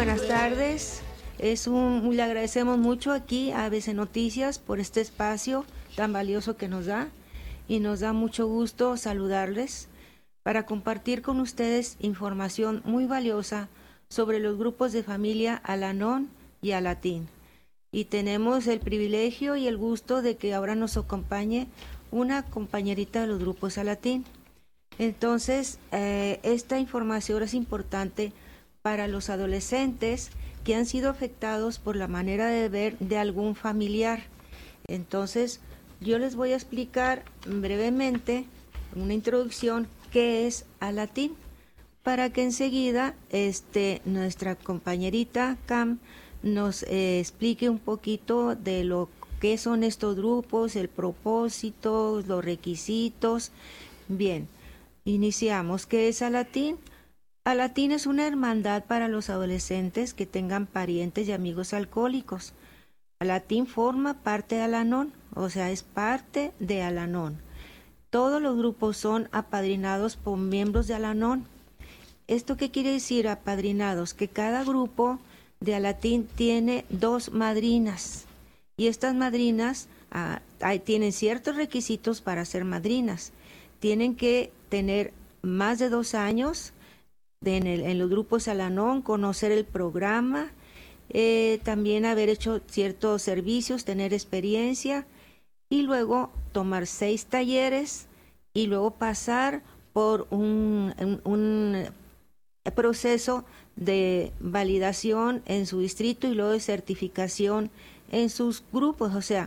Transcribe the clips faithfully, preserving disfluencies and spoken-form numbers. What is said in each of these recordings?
buenas tardes. Es un, le agradecemos mucho aquí a A B C Noticias por este espacio tan valioso que nos da y nos da mucho gusto saludarles para compartir con ustedes información muy valiosa sobre los grupos de familia Al-Anon y Al-Atin. Y tenemos el privilegio y el gusto de que ahora nos acompañe una compañerita de los grupos Al-Atin. Entonces, eh, esta información es importante para los adolescentes que han sido afectados por la manera de ver de algún familiar. Entonces, yo les voy a explicar brevemente, una introducción, qué es Al-Atin, para que enseguida este, nuestra compañerita Cam nos eh, explique un poquito de lo que son estos grupos, el propósito, los requisitos. Bien, iniciamos. ¿Qué es Al-Atin? Al-Atin es una hermandad para los adolescentes que tengan parientes y amigos alcohólicos. Al-Atin forma parte de Al-Anon, o sea, es parte de Al-Anon. Todos los grupos son apadrinados por miembros de Al-Anon. ¿Esto qué quiere decir, apadrinados? Que cada grupo de Al-Atin tiene dos madrinas, y estas madrinas ah, tienen ciertos requisitos para ser madrinas. Tienen que tener más de dos años en, el, en los grupos Al-Anon, conocer el programa, eh, también haber hecho ciertos servicios, tener experiencia, y luego tomar seis talleres y luego pasar por un, un, un proceso de validación en su distrito y luego de certificación en sus grupos. O sea,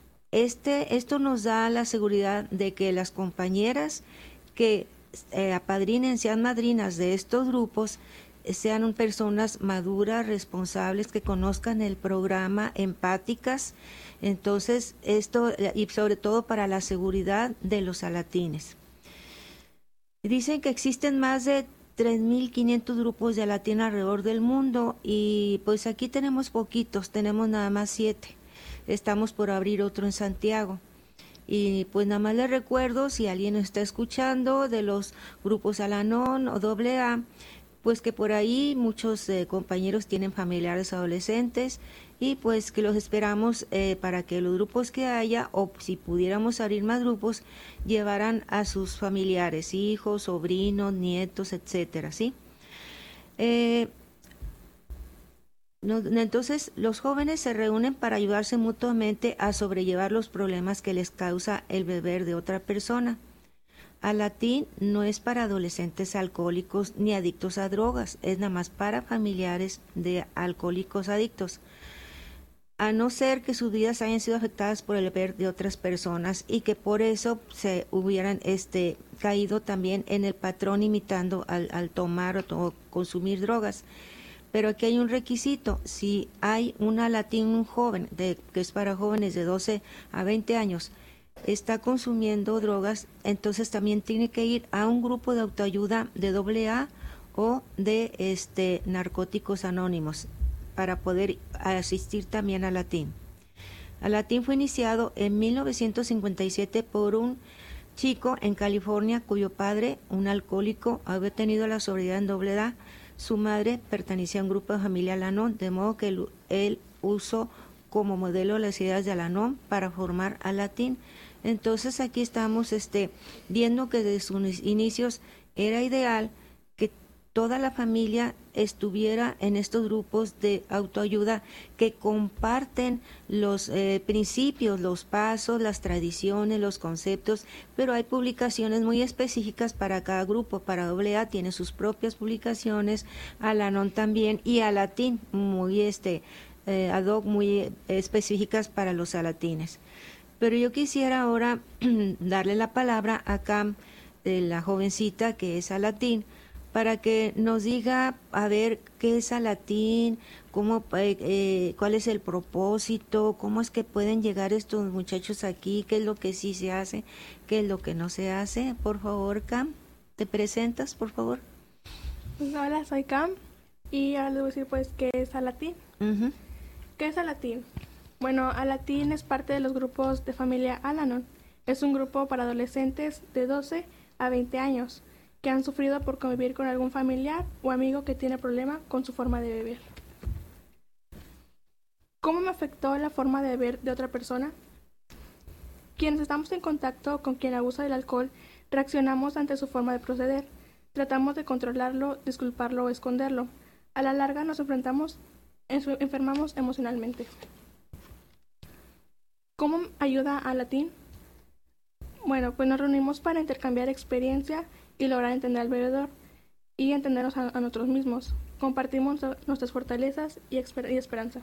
este, esto nos da la seguridad de que las compañeras que eh, apadrinen, sean madrinas de estos grupos, eh, sean personas maduras, responsables, que conozcan el programa, empáticas. Entonces, esto, y sobre todo para la seguridad de los alatines. Dicen que existen más de tres mil quinientos grupos de Al-Atin alrededor del mundo, y pues aquí tenemos poquitos, tenemos nada más siete. Estamos por abrir otro en Santiago. Y pues nada más les recuerdo, si alguien nos está escuchando de los grupos Al-Anon o doble A, pues que por ahí muchos eh, compañeros tienen familiares adolescentes, y pues que los esperamos eh, para que los grupos que haya, o si pudiéramos abrir más grupos, llevaran a sus familiares, hijos, sobrinos, nietos, etcétera, ¿sí? Eh, no, entonces, los jóvenes se reúnen para ayudarse mutuamente a sobrellevar los problemas que les causa el beber de otra persona. Al-Atin no es para adolescentes alcohólicos ni adictos a drogas, es nada más para familiares de alcohólicos adictos, a no ser que sus vidas hayan sido afectadas por el beber de otras personas y que por eso se hubieran este, caído también en el patrón imitando al, al tomar o, o consumir drogas. Pero aquí hay un requisito: si hay un Al-Atin, un joven, de, que es para jóvenes de doce a veinte años, está consumiendo drogas, entonces también tiene que ir a un grupo de autoayuda de doble A o de este, narcóticos anónimos para poder asistir también a Al-Atin. Al-Atin fue iniciado en mil novecientos cincuenta y siete por un chico en California cuyo padre, un alcohólico, había tenido la sobriedad en doble A. Su madre pertenecía a un grupo de familia Al-Anon, de modo que él, él usó como modelo las ideas de Al-Anon para formar Al-Atin. Entonces aquí estamos este, viendo que desde sus inicios era ideal que toda la familia estuviera en estos grupos de autoayuda que comparten los eh, principios, los pasos, las tradiciones, los conceptos, pero hay publicaciones muy específicas para cada grupo. Para doble A tiene sus propias publicaciones, Al-Anon también, y Al-Atin muy este eh, ad hoc, muy específicas para los alatines. Pero yo quisiera ahora darle la palabra a Cam, de la jovencita que es Al-Atin, para que nos diga, a ver, qué es Al-Atin, cómo, eh, eh, cuál es el propósito, cómo es que pueden llegar estos muchachos aquí, qué es lo que sí se hace, qué es lo que no se hace. Por favor, Cam, ¿te presentas, por favor? Hola, soy Cam, y ahora les voy a decir pues qué es Al-Atin. Uh-huh. ¿Qué es Al-Atin? Bueno, Al-Atin es parte de los grupos de familia Al-Anon. Es un grupo para adolescentes de doce a veinte años que han sufrido por convivir con algún familiar o amigo que tiene problema con su forma de beber. ¿Cómo me afectó la forma de ver de otra persona? Quienes estamos en contacto con quien abusa del alcohol, reaccionamos ante su forma de proceder. Tratamos de controlarlo, disculparlo o esconderlo. A la larga nos enfrentamos, enfermamos emocionalmente. ¿Cómo ayuda a Latín? Bueno, pues nos reunimos para intercambiar experiencia y lograr entender al bebedor y entendernos a, a nosotros mismos. Compartimos nuestras fortalezas y, y esperanza.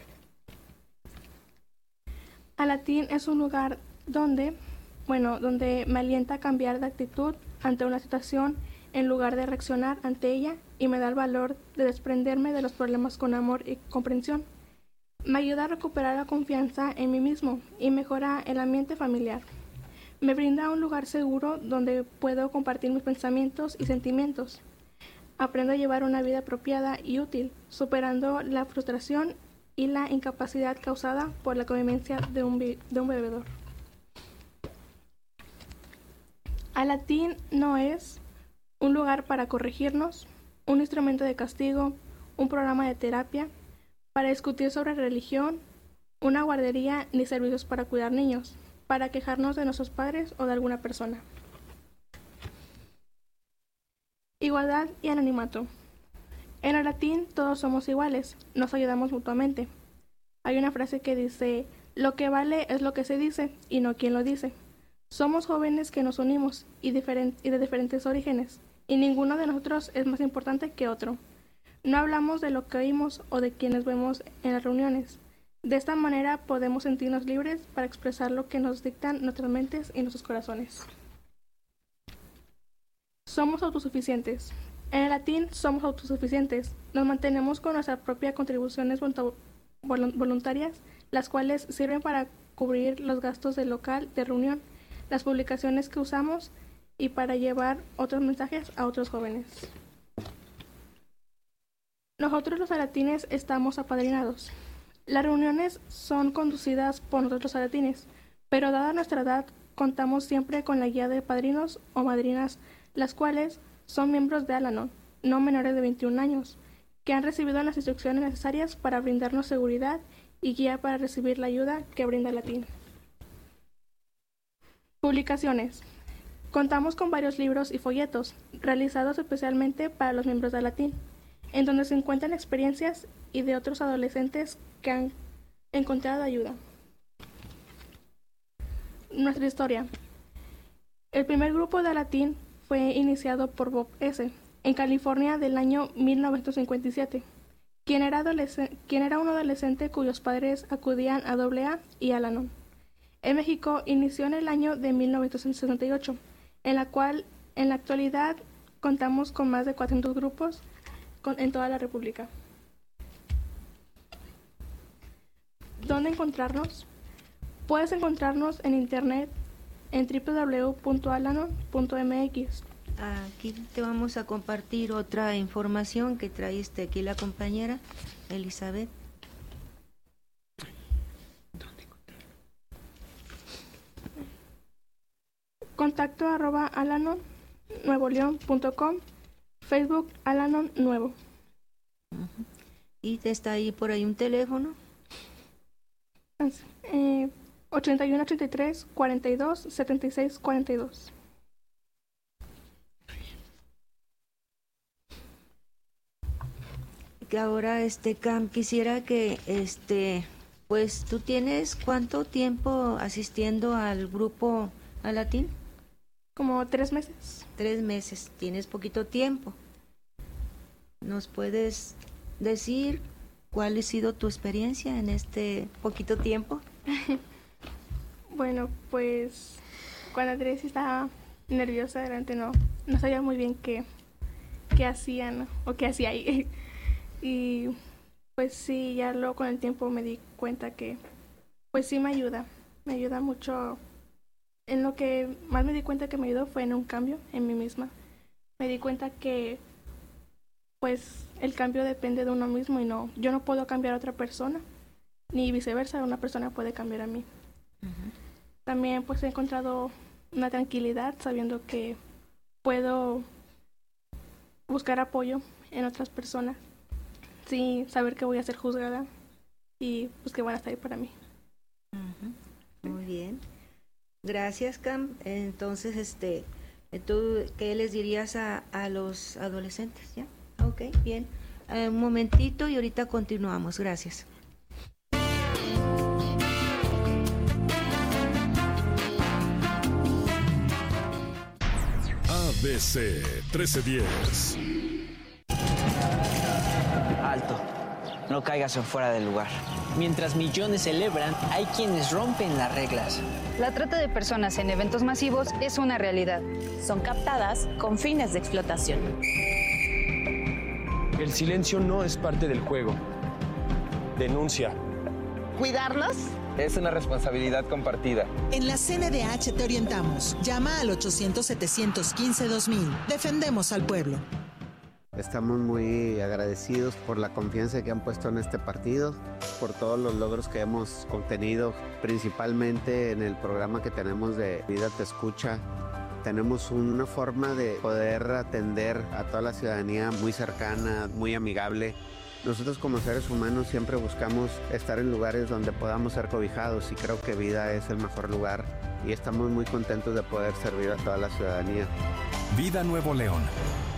Alatín es un lugar donde, bueno, donde me alienta a cambiar de actitud ante una situación en lugar de reaccionar ante ella y me da el valor de desprenderme de los problemas con amor y comprensión. Me ayuda a recuperar la confianza en mí mismo y mejora el ambiente familiar. Me brinda un lugar seguro donde puedo compartir mis pensamientos y sentimientos. Aprendo a llevar una vida apropiada y útil, superando la frustración y la incapacidad causada por la convivencia de un, de un bebedor. Alatín no es un lugar para corregirnos, un instrumento de castigo, un programa de terapia, para discutir sobre religión, una guardería ni servicios para cuidar niños, para quejarnos de nuestros padres o de alguna persona. Igualdad y anonimato. En el latín todos somos iguales, nos ayudamos mutuamente. Hay una frase que dice, lo que vale es lo que se dice y no quien lo dice. Somos jóvenes que nos unimos y, diferent- y de diferentes orígenes, y ninguno de nosotros es más importante que otro. No hablamos de lo que oímos o de quienes vemos en las reuniones. De esta manera podemos sentirnos libres para expresar lo que nos dictan nuestras mentes y nuestros corazones. Somos autosuficientes. En el latín somos autosuficientes. Nos mantenemos con nuestras propias contribuciones voluntarias, las cuales sirven para cubrir los gastos del local de reunión, las publicaciones que usamos y para llevar otros mensajes a otros jóvenes. Nosotros los alatines estamos apadrinados. Las reuniones son conducidas por nosotros alatines, pero dada nuestra edad, contamos siempre con la guía de padrinos o madrinas, las cuales son miembros de Al-Anon, no menores de veintiún años, que han recibido las instrucciones necesarias para brindarnos seguridad y guía para recibir la ayuda que brinda Latín. Publicaciones. Contamos con varios libros y folletos, realizados especialmente para los miembros de Latín, en donde se encuentran experiencias y de otros adolescentes que han encontrado ayuda. Nuestra historia. El primer grupo de Latín fue iniciado por Bob S. en California del año mil novecientos cincuenta y siete, quien era, quien era un adolescente cuyos padres acudían a doble A y Al-Anon. En México inició en el año de mil novecientos sesenta y ocho, en la cual en la actualidad contamos con más de cuatrocientos grupos con, en toda la República. ¿Dónde encontrarnos? Puedes encontrarnos en internet en w w w punto alanon punto m x. Aquí te vamos a compartir otra información que traíste aquí la compañera Elizabeth. Contacto arroba alanon nuevo león punto com, Facebook Al-Anon Nuevo. Uh-huh. ¿Y te está ahí por ahí un teléfono? Eh, ochenta y uno ochenta y tres cuarenta y dos setenta y seis cuarenta y dos. Que ahora este Cam quisiera que este pues tú tienes ¿cuánto tiempo asistiendo al grupo Alatín? Como tres meses. Tres meses, tienes poquito tiempo. ¿Nos puedes decir cuál ha sido tu experiencia en este poquito tiempo? Bueno, pues cuando Tracy estaba nerviosa delante no, no sabía muy bien qué, qué hacían, ¿no? O qué hacía ahí. Y pues sí, ya luego con el tiempo me di cuenta que pues sí me ayuda, me ayuda mucho. En lo que más me di cuenta que me ayudó fue en un cambio en mí misma. Me di cuenta que pues el cambio depende de uno mismo y no, yo no puedo cambiar a otra persona, ni viceversa, una persona puede cambiar a mí. Uh-huh. También pues he encontrado una tranquilidad sabiendo que puedo buscar apoyo en otras personas sin saber que voy a ser juzgada y pues que van a estar ahí para mí. Uh-huh. Muy bien. Gracias, Cam. Entonces, este, ¿tú qué les dirías a, a los adolescentes? ¿Ya? Ok, bien. Eh, un momentito y ahorita continuamos. Gracias. A B C trece diez. Alto. No caigas en fuera del lugar. Mientras millones celebran, hay quienes rompen las reglas. La trata de personas en eventos masivos es una realidad. Son captadas con fines de explotación. El silencio no es parte del juego. Denuncia. ¿Cuidarnos? Es una responsabilidad compartida. En la C N D H te orientamos. Llama al ochocientos, setecientos quince, dos mil. Defendemos al pueblo. Estamos muy agradecidos por la confianza que han puesto en este partido, por todos los logros que hemos obtenido, principalmente en el programa que tenemos de Vida Te Escucha. Tenemos una forma de poder atender a toda la ciudadanía muy cercana, muy amigable. Nosotros como seres humanos siempre buscamos estar en lugares donde podamos ser cobijados y creo que Vida es el mejor lugar y estamos muy contentos de poder servir a toda la ciudadanía. Vida Nuevo León.